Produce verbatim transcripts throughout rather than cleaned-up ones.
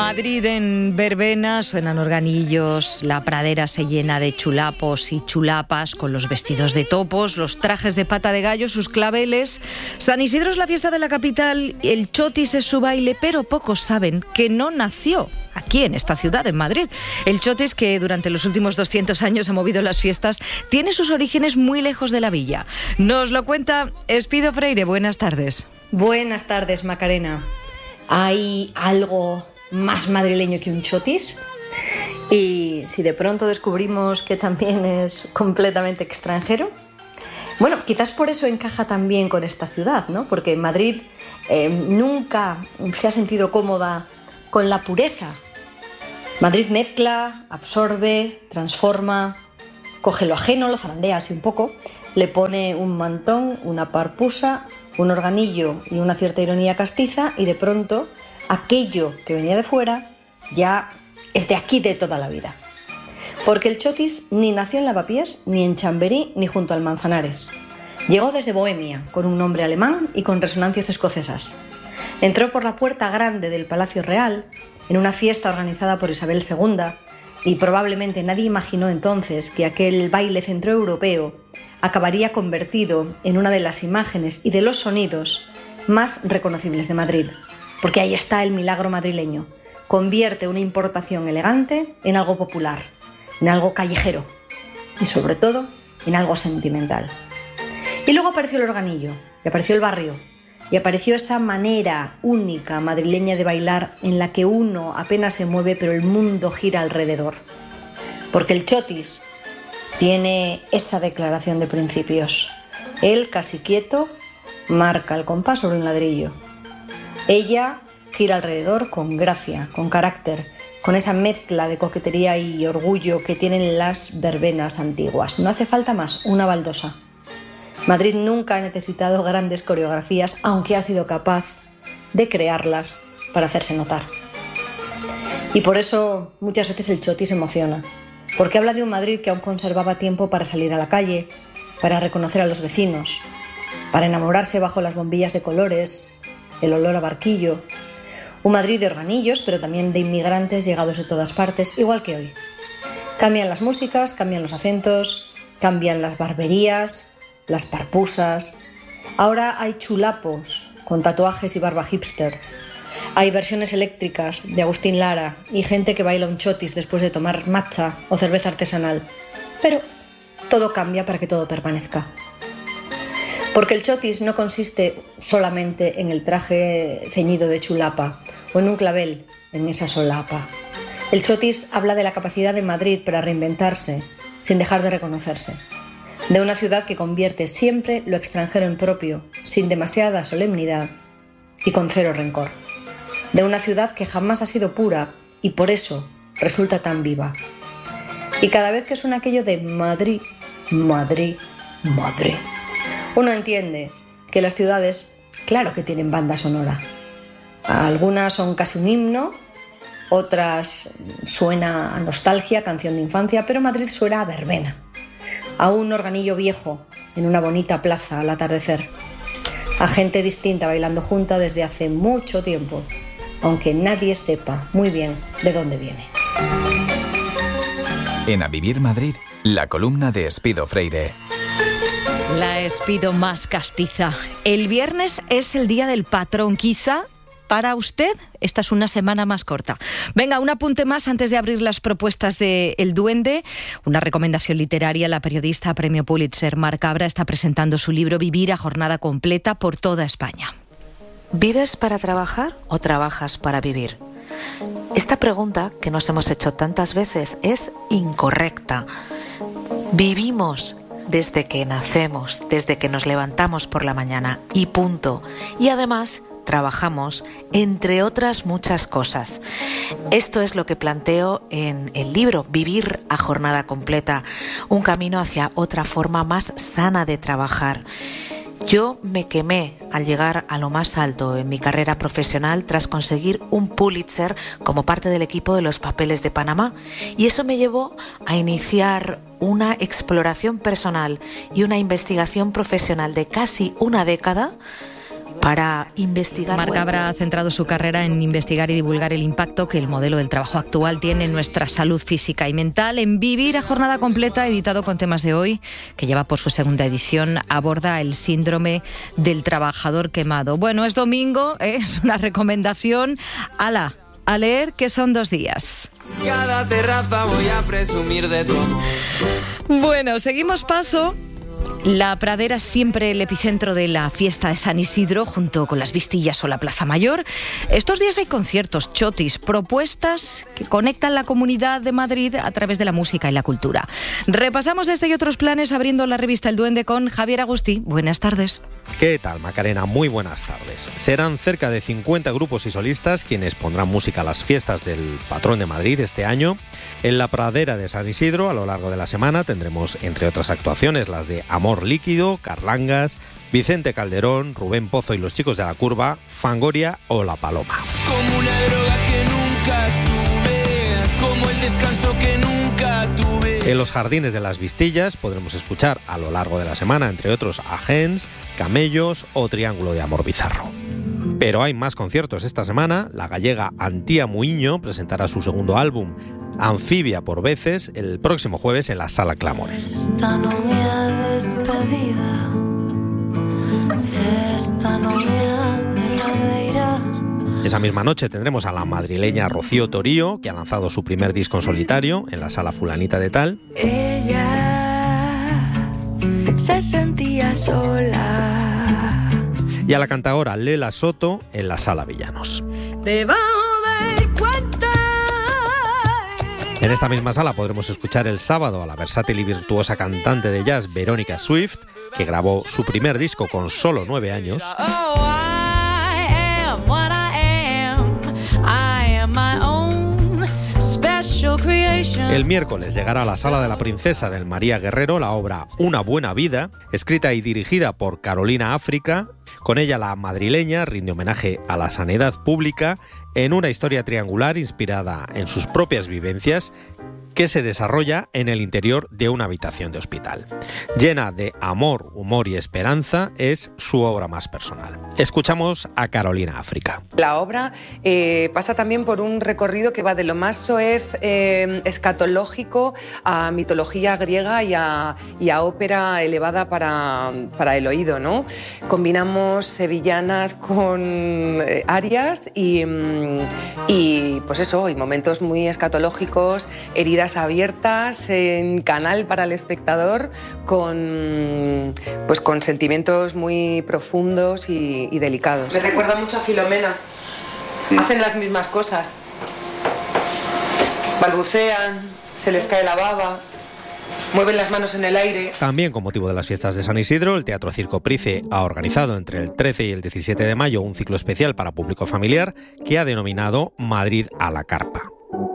Madrid en verbena, suenan organillos, la pradera se llena de chulapos y chulapas con los vestidos de topos, los trajes de pata de gallo, sus claveles. San Isidro es la fiesta de la capital, el chotis es su baile, pero pocos saben que no nació aquí en esta ciudad, en Madrid. El chotis, que durante los últimos doscientos años ha movido las fiestas, tiene sus orígenes muy lejos de la villa. Nos lo cuenta Espido Freire. Buenas tardes. Buenas tardes, Macarena. ¿Hay algo más madrileño que un chotis? Y si de pronto descubrimos que también es completamente extranjero, bueno, quizás por eso encaja también con esta ciudad, ¿no? Porque Madrid eh, nunca se ha sentido cómoda con la pureza. Madrid mezcla, absorbe, transforma, coge lo ajeno, lo zarandea así un poco, le pone un mantón, una parpusa, un organillo y una cierta ironía castiza, y de pronto aquello que venía de fuera ya es de aquí de toda la vida. Porque el chotis ni nació en Lavapiés, ni en Chamberí, ni junto al Manzanares. Llegó desde Bohemia, con un nombre alemán y con resonancias escocesas. Entró por la puerta grande del Palacio Real, en una fiesta organizada por Isabel segunda, y probablemente nadie imaginó entonces que aquel baile centroeuropeo acabaría convertido en una de las imágenes y de los sonidos más reconocibles de Madrid. Porque ahí está el milagro madrileño. Convierte una importación elegante en algo popular, en algo callejero y sobre todo en algo sentimental. Y luego apareció el organillo, y apareció el barrio, y apareció esa manera única madrileña de bailar en la que uno apenas se mueve pero el mundo gira alrededor. Porque el chotis tiene esa declaración de principios. Él, casi quieto, marca el compás sobre un ladrillo. Ella gira alrededor con gracia, con carácter, con esa mezcla de coquetería y orgullo que tienen las verbenas antiguas. No hace falta más, una baldosa. Madrid nunca ha necesitado grandes coreografías, aunque ha sido capaz de crearlas para hacerse notar. Y por eso muchas veces el chotis emociona, porque habla de un Madrid que aún conservaba tiempo para salir a la calle, para reconocer a los vecinos, para enamorarse bajo las bombillas de colores, el olor a barquillo. Un Madrid de organillos, pero también de inmigrantes llegados de todas partes, igual que hoy. Cambian las músicas, cambian los acentos, cambian las barberías, las parpusas. Ahora hay chulapos con tatuajes y barba hipster. Hay versiones eléctricas de Agustín Lara y gente que baila un chotis después de tomar matcha o cerveza artesanal. Pero todo cambia para que todo permanezca. Porque el chotis no consiste solamente en el traje ceñido de chulapa o en un clavel en esa solapa. El chotis habla de la capacidad de Madrid para reinventarse sin dejar de reconocerse. De una ciudad que convierte siempre lo extranjero en propio, sin demasiada solemnidad y con cero rencor. De una ciudad que jamás ha sido pura y por eso resulta tan viva. Y cada vez que suena aquello de Madrid, Madrid, Madrid, uno entiende que las ciudades, claro que tienen banda sonora. Algunas son casi un himno, otras suena a nostalgia, canción de infancia, pero Madrid suena a verbena, a un organillo viejo en una bonita plaza al atardecer, a gente distinta bailando junta desde hace mucho tiempo, aunque nadie sepa muy bien de dónde viene. En A Vivir Madrid, la columna de Espido Freire. La Espido más castiza. El viernes es el día del patrón, quizá. Para usted, esta es una semana más corta. Venga, un apunte más antes de abrir las propuestas de El Duende. Una recomendación literaria. La periodista premio Pulitzer Mar Cabra está presentando su libro Vivir a jornada completa por toda España. ¿Vives para trabajar o trabajas para vivir? Esta pregunta, que nos hemos hecho tantas veces, es incorrecta. Vivimos desde que nacemos, desde que nos levantamos por la mañana y punto. Y además trabajamos, entre otras muchas cosas. Esto es lo que planteo en el libro Vivir a jornada completa, un camino hacia otra forma más sana de trabajar. Yo me quemé al llegar a lo más alto en mi carrera profesional tras conseguir un Pulitzer como parte del equipo de Los Papeles de Panamá, y eso me llevó a iniciar una exploración personal y una investigación profesional de casi una década para investigar. Marc Abra ha centrado su carrera en investigar y divulgar el impacto que el modelo del trabajo actual tiene en nuestra salud física y mental. En Vivir a jornada completa, editado con Temas de Hoy, que lleva por su segunda edición, aborda el síndrome del trabajador quemado. Bueno, es domingo, ¿eh? Es una recomendación. ¡Hala! A leer, que son dos días. Cada terraza voy a presumir de todo. Bueno, seguimos paso. La Pradera es siempre el epicentro de la fiesta de San Isidro, junto con las Vistillas o la Plaza Mayor. Estos días hay conciertos, chotis, propuestas que conectan la comunidad de Madrid a través de la música y la cultura. Repasamos este y otros planes abriendo la revista El Duende con Javier Agustí. Buenas tardes. ¿Qué tal, Macarena? Muy buenas tardes. Serán cerca de cincuenta grupos y solistas quienes pondrán música a las fiestas del patrón de Madrid este año. En la Pradera de San Isidro, a lo largo de la semana, tendremos, entre otras actuaciones, las de Amor Líquido, Carlangas, Vicente Calderón, Rubén Pozo y los Chicos de la Curva, Fangoria o La Paloma. Como una droga que nunca sube, como el descanso que nunca tuve. En los Jardines de las Vistillas podremos escuchar a lo largo de la semana, entre otros, a Gens, Camellos o Triángulo de Amor Bizarro. Pero hay más conciertos esta semana. La gallega Antía Muiño presentará su segundo álbum, Anfibia por veces, el próximo jueves en la Sala Clamores. Esta novia despedida, esta novia de praderas. Esa misma noche tendremos a la madrileña Rocío Torío, que ha lanzado su primer disco en solitario en la Sala Fulanita de Tal. Ella se sentía sola. Y a la cantaora Lela Soto en la Sala Villanos. Debajo del puente. En esta misma sala podremos escuchar el sábado a la versátil y virtuosa cantante de jazz Verónica Swift, que grabó su primer disco con solo nueve años. El miércoles llegará a la Sala de la Princesa del María Guerrero la obra Una buena vida, escrita y dirigida por Carolina África. Con ella la madrileña rinde homenaje a la sanidad pública en una historia triangular inspirada en sus propias vivencias que se desarrolla en el interior de una habitación de hospital. Llena de amor, humor y esperanza, es su obra más personal. Escuchamos a Carolina África. La obra eh, pasa también por un recorrido que va de lo más soez eh, escatológico a mitología griega y a, y a ópera elevada para, para el oído, ¿no? Combinamos sevillanas con eh, arias y, y pues eso, y momentos muy escatológicos, heridas abiertas en canal para el espectador con, pues con sentimientos muy profundos y, y delicados. Me recuerda mucho a Filomena. Hacen las mismas cosas. Balbucean, se les cae la baba, mueven las manos en el aire. También con motivo de las fiestas de San Isidro, el Teatro Circo Price ha organizado entre el trece y el diecisiete de mayo un ciclo especial para público familiar que ha denominado Madrid a la carpa.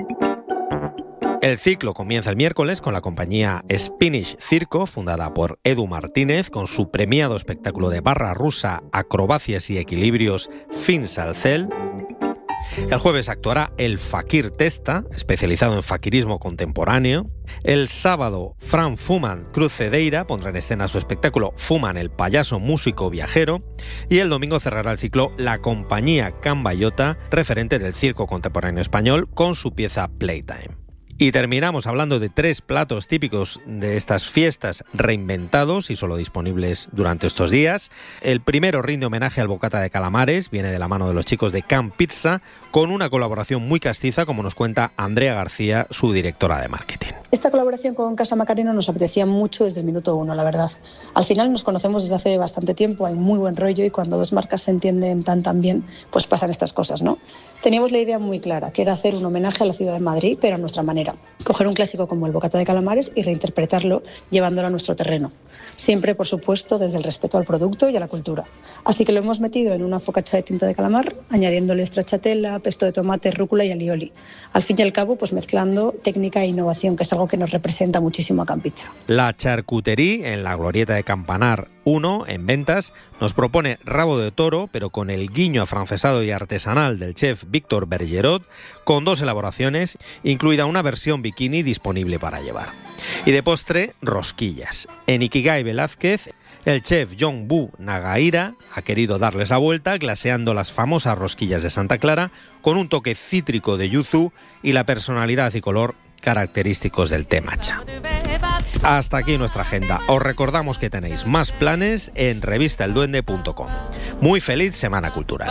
El ciclo comienza el miércoles con la compañía Spanish Circo, fundada por Edu Martínez, con su premiado espectáculo de barra rusa, acrobacias y equilibrios Fin Salcel. El jueves actuará el Fakir Testa, especializado en fakirismo contemporáneo. El sábado, Fran Fuman Cruz Cedeira pondrá en escena su espectáculo Fuman, el payaso músico viajero. Y el domingo cerrará el ciclo la compañía Cambayota, referente del circo contemporáneo español, con su pieza Playtime. Y terminamos hablando de tres platos típicos de estas fiestas reinventados y solo disponibles durante estos días. El primero rinde homenaje al bocata de calamares, viene de la mano de los chicos de Camp Pizza, con una colaboración muy castiza, como nos cuenta Andrea García, su directora de marketing. Esta colaboración con Casa Macarena nos apetecía mucho desde el minuto uno, la verdad. Al final nos conocemos desde hace bastante tiempo, hay muy buen rollo y cuando dos marcas se entienden tan tan bien, pues pasan estas cosas, ¿no? Teníamos la idea muy clara, que era hacer un homenaje a la ciudad de Madrid, pero a nuestra manera. Coger un clásico como el bocata de calamares y reinterpretarlo llevándolo a nuestro terreno. Siempre, por supuesto, desde el respeto al producto y a la cultura. Así que lo hemos metido en una focaccia de tinta de calamar, añadiéndole stracciatella, pesto de tomate, rúcula y alioli. Al fin y al cabo, pues mezclando técnica e innovación, que es algo que nos representa muchísimo a Camp Pizza. La Charcuterie, en la glorieta de Campanar uno, en ventas, nos propone rabo de toro, pero con el guiño afrancesado y artesanal del chef Víctor Bergerot, con dos elaboraciones, incluida una versión bikini disponible para llevar. Y de postre, rosquillas. En Ikigai Velázquez, El chef Jong-bu Nagaira ha querido darles la vuelta glaseando las famosas rosquillas de Santa Clara con un toque cítrico de yuzu y la personalidad y color característicos del té matcha. Hasta aquí nuestra agenda. Os recordamos que tenéis más planes en revista el duende punto com. Muy feliz Semana Cultural.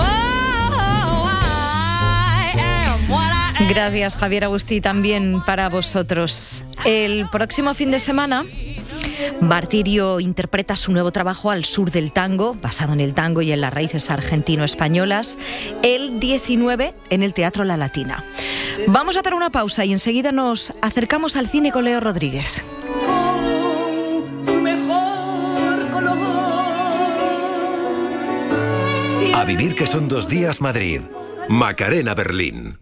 Gracias, Javier Agustí, también para vosotros. El próximo fin de semana, Martirio interpreta su nuevo trabajo Al sur del tango, basado en el tango y en las raíces argentino-españolas, el diecinueve en el Teatro La Latina. Vamos a hacer una pausa y enseguida nos acercamos al cine con Leo Rodríguez. A vivir que son dos días Madrid. Macarena Berlín.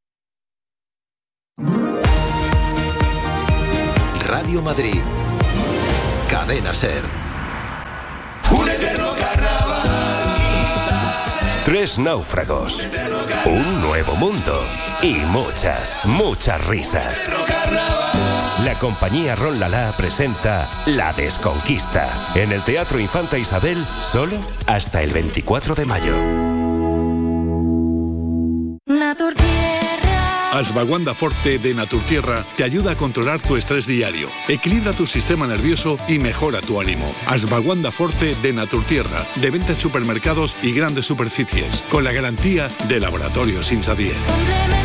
Radio Madrid. Cadena Ser. Un eterno carnaval. Tres náufragos. Un nuevo mundo. Y muchas, muchas risas. La compañía Ron Lala presenta La Desconquista. En el Teatro Infanta Isabel, solo hasta el veinticuatro de mayo. Ashwagandha Forte de Naturtierra te ayuda a controlar tu estrés diario, equilibra tu sistema nervioso y mejora tu ánimo. Ashwagandha Forte de Naturtierra, de venta en supermercados y grandes superficies, con la garantía de Laboratorios Insadier.